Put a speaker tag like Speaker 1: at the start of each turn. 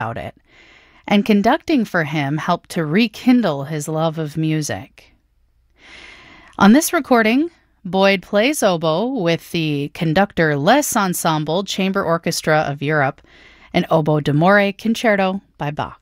Speaker 1: about it. And conducting for him helped to rekindle his love of music. On this recording, Boyd plays oboe with the Conductor Les Ensemble Chamber Orchestra of Europe, an oboe d'amore concerto by Bach.